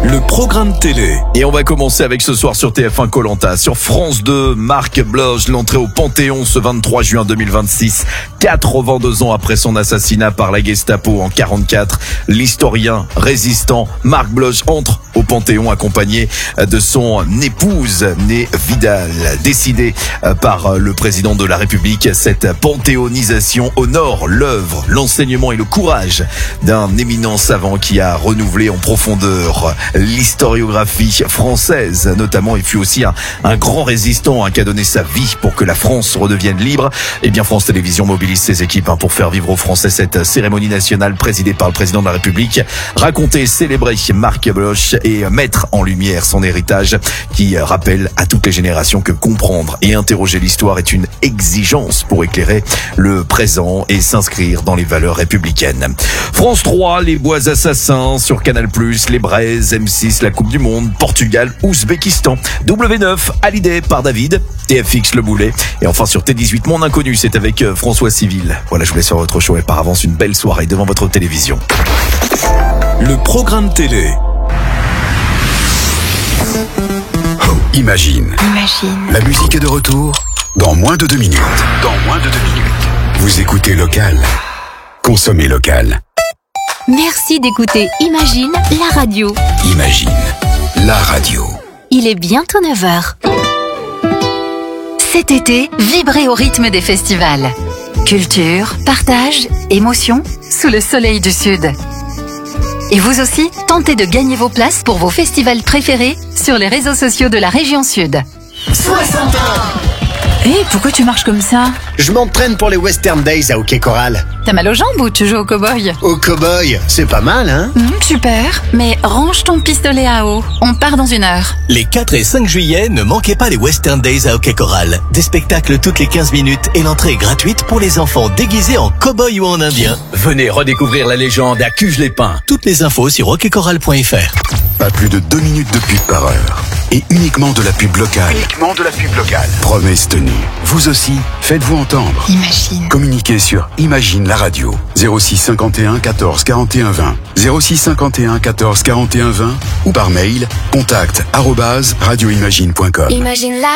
Le programme télé. Et on va commencer avec ce soir sur TF1 Koh-Lanta. Sur France 2, Marc Bloch, l'entrée au Panthéon ce 23 juin 2026. 82 ans après son assassinat par la Gestapo en 44. L'historien résistant Marc Bloch entre au Panthéon accompagné de son épouse née Vidal. Décidé par le président de la République, cette panthéonisation honore l'œuvre, l'enseignement et le courage d'un éminent savant qui a renouvelé en profondeur l'historiographie française notamment. Il fut aussi un grand résistant qui a donné sa vie pour que la France redevienne libre. Et bien France Télévisions mobilise ses équipes pour faire vivre aux Français cette cérémonie nationale présidée par le président de la République. Raconter, célébrer Marc Bloch et mettre en lumière son héritage qui rappelle à toutes les générations que comprendre et interroger l'histoire est une exigence pour éclairer le présent et s'inscrire dans les valeurs républicaines. France 3, les bois assassins sur Canal+, les braises, M6, la Coupe du Monde, Portugal, Ouzbékistan, W9, Hallyday par David, TFX Le Boulet. Et enfin sur T18, Mon Inconnu, c'est avec François Civil. Voilà, je vous laisse sur votre show et par avance une belle soirée devant votre télévision. Le programme télé. Imagine. La musique est de retour dans moins de 2 minutes. Vous écoutez Local. Consommez local. Merci d'écouter Imagine, la radio. Imagine, la radio. Il est bientôt 9h. Cet été, vibrez au rythme des festivals. Culture, partage, émotion, sous le soleil du Sud. Et vous aussi, tentez de gagner vos places pour vos festivals préférés sur les réseaux sociaux de la région Sud. 60 ans. Pourquoi tu marches comme ça? Je m'entraîne pour les Western Days à Hockey Coral. T'as mal aux jambes ou tu joues au cow-boy? Au cow-boy, c'est pas mal, hein? Super, mais range ton pistolet à eau. On part dans 1 heure. Les 4 et 5 juillet, ne manquez pas les Western Days à Hockey Coral. Des spectacles toutes les 15 minutes et l'entrée est gratuite pour les enfants déguisés en cow-boy ou en indien. Venez redécouvrir la légende à Cuges-les-Pins. Toutes les infos sur hockeycoral.fr. Pas plus de 2 minutes de pub par heure. Et uniquement de la pub locale. Promesse tenue. Vous aussi, faites-vous entendre. Imagine. Communiquez sur Imagine la radio. 06 51 14 41 20. 06 51 14 41 20. Ou par mail, contact@radioimagine.com. Imagine la